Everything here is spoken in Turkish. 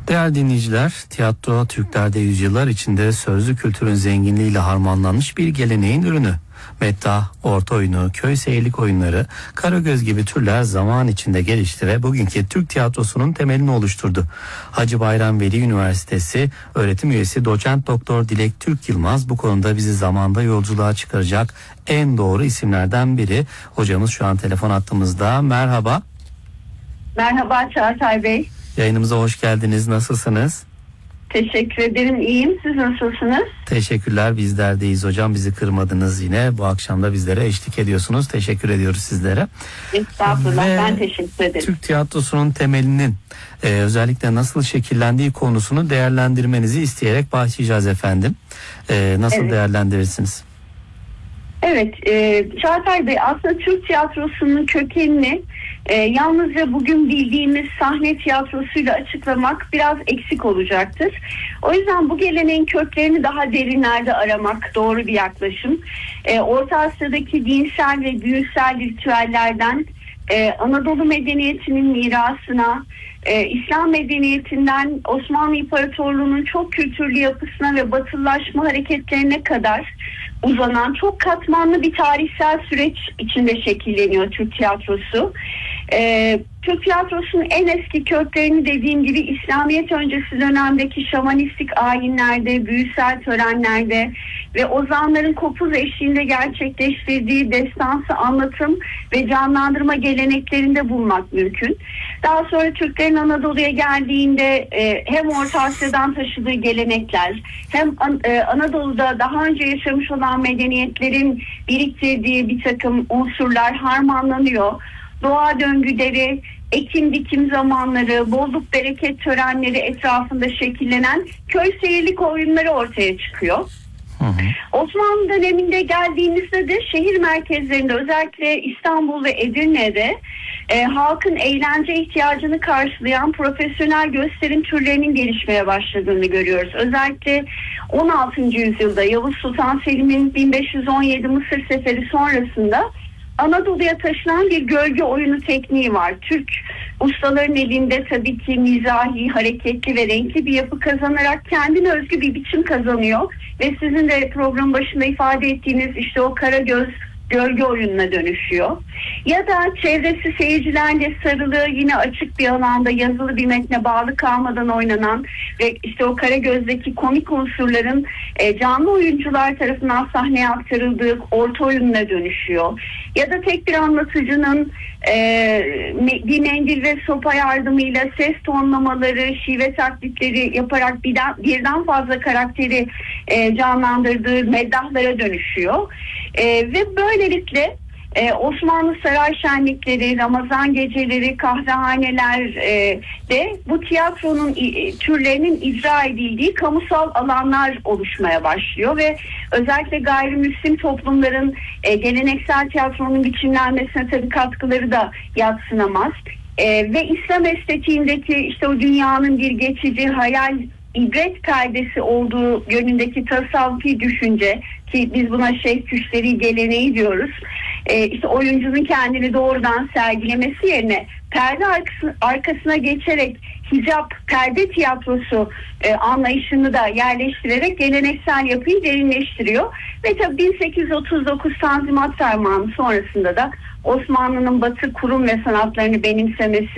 Değerli dinleyiciler, tiyatro Türklerde yüzyıllar içinde sözlü kültürün zenginliğiyle harmanlanmış bir geleneğin ürünü. Meddah, orta oyunu, köy seyirlik oyunları, Karagöz gibi türler zaman içinde gelişti ve bugünkü Türk tiyatrosunun temelini oluşturdu. Hacı Bayram Veli Üniversitesi öğretim üyesi doçent doktor Dilek Türk Yılmaz bu konuda bizi zamanda yolculuğa çıkaracak en doğru isimlerden biri. Hocamız şu an telefon hattımızda. Merhaba. Merhaba Çağatay Bey. Yayınımıza hoş geldiniz. Nasılsınız? Teşekkür ederim. İyiyim. Siz nasılsınız? Teşekkürler. Bizler de iyiyiz hocam. Bizi kırmadınız yine. Bu akşam da bizlere eşlik ediyorsunuz. Teşekkür ediyoruz sizlere. Estağfurullah. Ben teşekkür ederim. Türk tiyatrosunun temelinin özellikle nasıl şekillendiği konusunu değerlendirmenizi isteyerek başlayacağız efendim. Nasıl değerlendirirsiniz? Evet, Çağatay Bey, aslında Türk tiyatrosunun kökenini yalnızca bugün bildiğimiz sahne tiyatrosuyla açıklamak biraz eksik olacaktır. O yüzden bu geleneğin köklerini daha derinlerde aramak doğru bir yaklaşım. Orta Asya'daki dinsel ve büyüsel ritüellerden Anadolu medeniyetinin mirasına, İslam medeniyetinden Osmanlı İmparatorluğu'nun çok kültürlü yapısına ve batılılaşma hareketlerine kadar uzanan çok katmanlı bir tarihsel süreç içinde şekilleniyor Türk tiyatrosu. Türk tiyatrosunun en eski köklerini dediğim gibi İslamiyet öncesi dönemdeki şamanistik ayinlerde, büyüsel törenlerde ve ozanların kopuz eşliğinde gerçekleştirdiği destansı anlatım ve canlandırma geleneklerinde bulmak mümkün. Daha sonra Türklerin Anadolu'ya geldiğinde hem Orta Asya'dan taşıdığı gelenekler hem Anadolu'da daha önce yaşamış olan medeniyetlerin biriktirdiği bir takım unsurlar harmanlanıyor. Doğa döngüleri, ekim dikim zamanları, bolluk bereket törenleri etrafında şekillenen köy seyirlik oyunları ortaya çıkıyor. Osmanlı döneminde geldiğimizde de şehir merkezlerinde, özellikle İstanbul ve Edirne'de halkın eğlence ihtiyacını karşılayan profesyonel gösterim türlerinin gelişmeye başladığını görüyoruz. Özellikle 16. yüzyılda Yavuz Sultan Selim'in 1517 Mısır Seferi sonrasında Anadolu'ya taşınan bir gölge oyunu tekniği var. Türk ustaların elinde tabii ki mizahi, hareketli ve renkli bir yapı kazanarak kendine özgü bir biçim kazanıyor. Ve sizin de program başında ifade ettiğiniz işte o Karagöz gölge oyununa dönüşüyor. Ya da çevresi seyircilerle sarılı, yine açık bir alanda yazılı bir metne bağlı kalmadan oynanan ve işte o Karagöz'deki komik unsurların canlı oyuncular tarafından sahneye aktarıldığı orta oyununa dönüşüyor. Ya da tek bir anlatıcının bir mendil ve sopa yardımıyla ses tonlamaları, şive taklitleri yaparak birden fazla karakteri canlandırdığı meddahlara dönüşüyor. Ve böylelikle Osmanlı saray şenlikleri, Ramazan geceleri, kahvehaneler de bu tiyatronun türlerinin icra edildiği kamusal alanlar oluşmaya başlıyor ve özellikle gayrimüslim toplumların geleneksel tiyatronun biçimlenmesine tabii katkıları da yadsınamaz. Ve İslam estetiğindeki işte o dünyanın bir geçici hayal ibret perdesi olduğu yönündeki tasavvufi düşünce, ki biz buna şeyh küşteri geleneği diyoruz. İşte oyuncunun kendini doğrudan sergilemesi yerine perde arkasına geçerek hicap, perde tiyatrosu anlayışını da yerleştirerek geleneksel yapıyı derinleştiriyor. Ve tabii 1839 Tanzimat Fermanı sonrasında da Osmanlı'nın batı kurum ve sanatlarını benimsemesi